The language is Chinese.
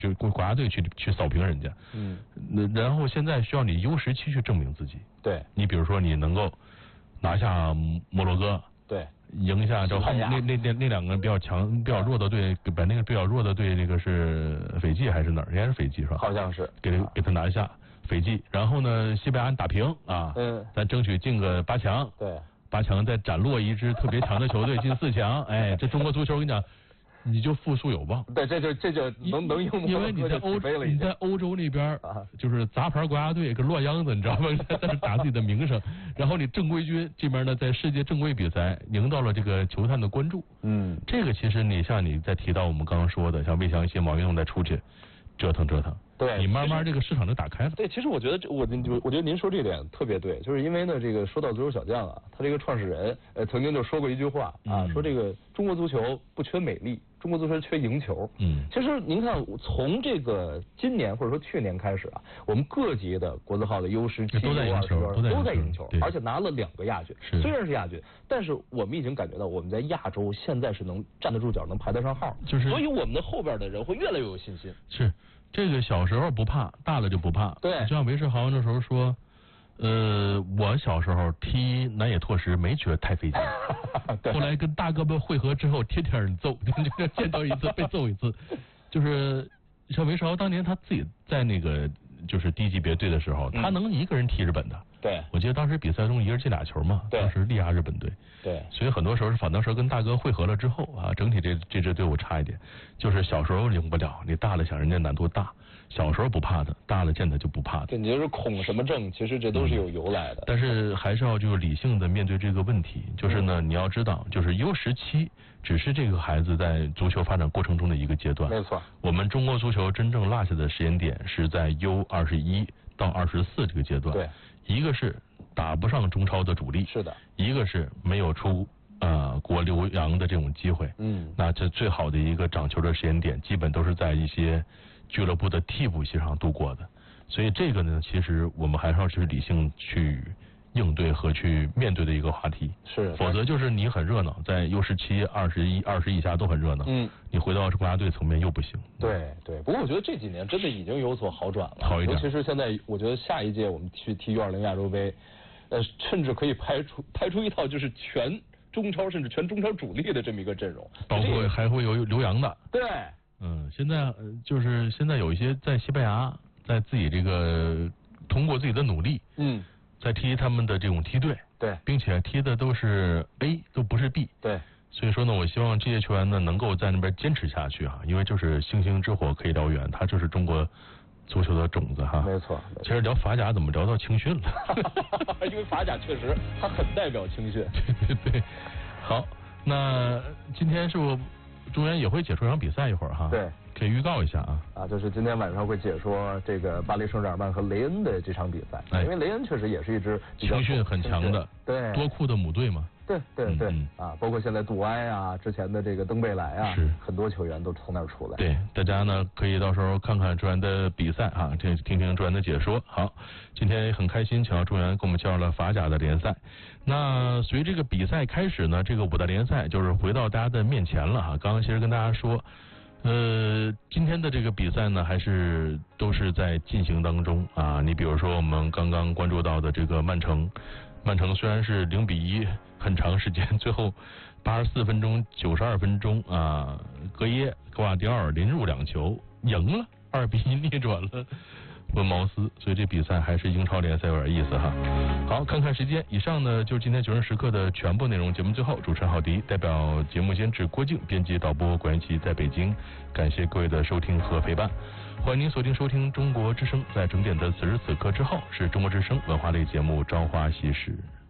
就国家队去扫平人家。然后现在需要你U17去证明自己。 对。 你比如说你能够拿下摩洛哥。 对。 赢下那两个比较强、比较弱的队，把那个比较弱的队，那个是斐济还是哪儿？应该是斐济是吧？ 好像是。 给他拿下斐济，然后呢，西班牙打平啊，咱争取进个8强。 对 ，8强再斩落一支特别强的球队进4强。哎，这中国足球我跟你讲，你就复苏有望。 对，这就能用。 因为你在欧洲那边就是杂牌国家队跟乱秧子，你知道吗？在这打自己的名声。然后你正规军这边呢，在世界正规比赛赢到了这个球探的关注。这个其实你像你在提到我们刚刚说的，像魏翔希、毛云栋再出去折腾。对，你慢慢这个市场就打开了。 对，其实我觉得我觉得您说这点特别对，就是因为呢，这个说到足球小将啊，他这个创始人曾经就说过一句话啊，说这个中国足球不缺美丽，中国足球缺赢球。其实您看，从这个今年或者说去年开始啊，我们各级的国字号的U17、U20都在赢球，而且拿了2个亚军。虽然是亚军，但是我们已经感觉到我们在亚洲现在是能站得住脚，能排得上号。所以我们的后边的人会越来越有信心。 是。这个小时候不怕，大了就不怕。 对， 就像韦世豪那时候说，我小时候踢南野拓实没觉得太费劲，后来跟大哥们会合之后，天天揍，就见到一次被揍一次。就是像韦世豪当年他自己在那个就是低级别队的时候，他能一个人踢日本的。 对， 我记得当时比赛中一人进2球嘛，当时力压日本队。 对， 所以很多时候是反倒是跟大哥会合了之后啊，整体这支队伍差一点。就是小时候赢不了，你大了想人家难度大，小时候不怕的，大了见他就不怕的。 对，你就是恐什么症，其实这都是有由来的。 但是还是要就是理性的面对这个问题，就是呢，你要知道，就是 U17只是这个孩子在足球发展过程中的一个阶段。 没错， 我们中国足球真正落下的时间点是在 U21到24这个阶段。 对。 一个是打不上中超的主力， 是的； 一个是没有出国留洋的这种机会。那这最好的一个长球的时间点，基本都是在一些俱乐部的替补席上度过的。所以这个呢，其实我们还是要去理性去应对和去面对的一个话题。 是， 否则就是你很热闹，在U17、21、20以下都很热闹。你回到国家队层面又不行。 对。不过我觉得这几年真的已经有所好转了， 好一点。 尤其是现在，我觉得下一届我们去踢U20亚洲杯，甚至可以拍出一套就是全中超甚至全中超主力的这么一个阵容， 包括还会有留洋的。 对。 现在就是现在有一些在西班牙，在自己这个通过自己的努力，在踢他们的这种梯队。 对， 并且踢的都是 A， 都不是 B。 对。 所以说呢，我希望这些球员呢能够在那边坚持下去啊，因为就是星星之火可以燎原，它就是中国足球的种子哈。 没错。 其实聊法甲怎么聊到青训了？ 因为法甲确实它很代表青训。 对。好，那今天是不中原也会解说一场比赛一会儿哈？ 对。 可以预告一下啊。 就是今天晚上会解说这个巴黎圣日耳曼和雷恩的这场比赛。因为雷恩确实也是一支青训很强的， 对， 多库的母队嘛。 对。包括现在杜埃啊，之前的这个登贝莱啊， 是很多球员都从那儿出来。 对，大家呢可以到时候看看朱元的比赛啊，听听朱元的解说。好，今天也很开心，请到朱元给我们介绍了法甲的联赛。那随这个比赛开始呢，这个5大联赛就是回到大家的面前了哈。刚刚其实跟大家说。今天的这个比赛呢，还是都是在进行当中啊。你比如说我们刚刚关注到的这个曼城虽然是0-1，很长时间，最后84分钟、92分钟啊，格瓦迪奥尔连入2球，赢了，2-1逆转了温茅斯，所以这比赛还是英超联赛有点意思哈。好，看看时间，以上呢就是今天9人时刻的全部内容。节目最后，主持人郝迪代表节目监制郭靖、编辑导播管元奇在北京，感谢各位的收听和陪伴。欢迎您锁定收听中国之声，在整点的此时此刻之后是中国之声文化类节目《朝花夕拾》。